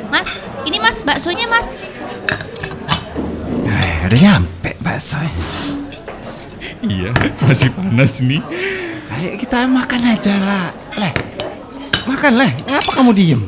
Mas, ini mas, baksonya mas. Udah nyampe bakso. Iya, masih panas nih. Ayo kita makan aja lah. Leh, makan leh. Ngapa kamu diem?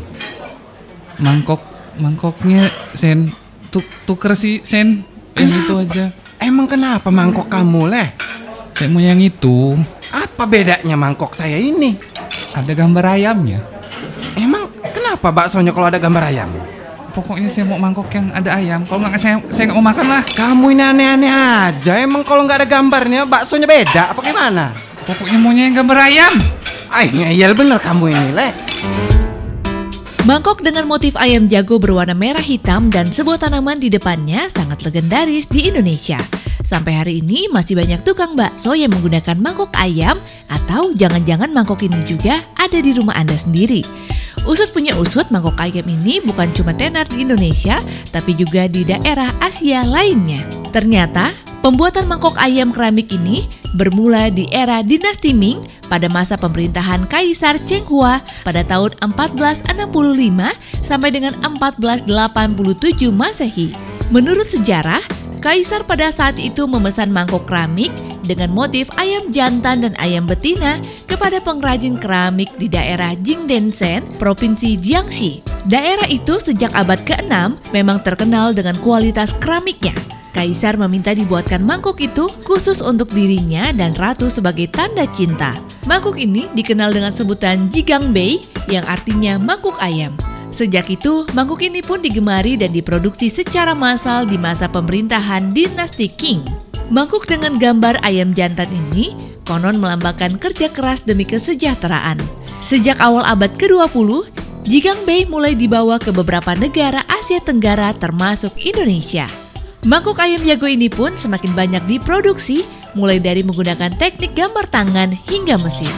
Mangkoknya Sen, tuker sih Sen. Yang itu aja. Emang kenapa mangkok kamu leh? Saya mau yang itu. Apa bedanya mangkok saya ini? Ada gambar ayamnya. Emang kenapa baksonya kalau ada gambar ayam? Pokoknya saya mau mangkok yang ada ayam. Kalau nggak saya nggak mau makan lah. Kamu ini aneh-aneh aja. Emang kalau nggak ada gambarnya baksonya beda apa gimana? Pokoknya maunya yang gambar ayam. Ngeyel bener kamu ini leh. Mangkok dengan motif ayam jago berwarna merah hitam dan sebuah tanaman di depannya sangat legendaris di Indonesia. Sampai hari ini masih banyak tukang bakso yang menggunakan mangkok ayam atau jangan-jangan mangkok ini juga ada di rumah Anda sendiri. Usut punya usut, mangkok ayam ini bukan cuma tenar di Indonesia, tapi juga di daerah Asia lainnya. Ternyata, pembuatan mangkok ayam keramik ini bermula di era dinasti Ming pada masa pemerintahan Kaisar Cheng Hua pada tahun 1465 sampai dengan 1487 Masehi. Menurut sejarah, Kaisar pada saat itu memesan mangkok keramik dengan motif ayam jantan dan ayam betina kepada pengrajin keramik di daerah Jingdenshen, Provinsi Jiangxi. Daerah itu sejak abad ke-6 memang terkenal dengan kualitas keramiknya. Kaisar meminta dibuatkan mangkok itu khusus untuk dirinya dan ratu sebagai tanda cinta. Mangkok ini dikenal dengan sebutan Jigangbei yang artinya mangkuk ayam. Sejak itu, mangkuk ini pun digemari dan diproduksi secara massal di masa pemerintahan dinasti Qing. Mangkuk dengan gambar ayam jantan ini konon melambangkan kerja keras demi kesejahteraan. Sejak awal abad ke-20, Jigangbei mulai dibawa ke beberapa negara Asia Tenggara termasuk Indonesia. Mangkuk ayam jago ini pun semakin banyak diproduksi, mulai dari menggunakan teknik gambar tangan hingga mesin.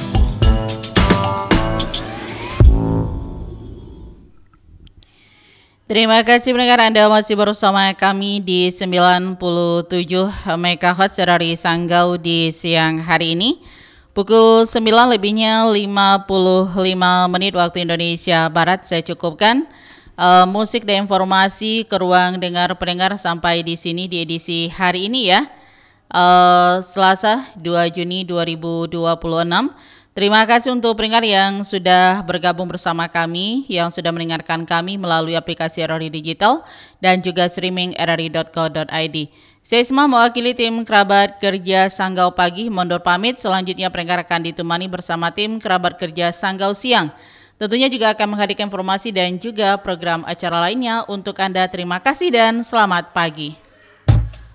Terima kasih pendengar, Anda masih bersama kami di 97 MHz dari Sanggau di siang hari ini. Pukul 9 lebihnya 55 menit waktu Indonesia Barat. Saya cukupkan musik dan informasi ke ruang dengar pendengar sampai di sini di edisi hari ini ya. Selasa 2 Juni 2026. Terima kasih untuk pendengar yang sudah bergabung bersama kami, yang sudah mendengarkan kami melalui aplikasi RRI Digital dan juga streaming rri.co.id. Saya Isma mewakili tim kerabat kerja Sanggau Pagi mundur pamit. Selanjutnya pendengar akan ditemani bersama tim kerabat kerja Sanggau Siang. Tentunya juga akan menghadirkan informasi dan juga program acara lainnya untuk Anda. Terima kasih dan selamat pagi.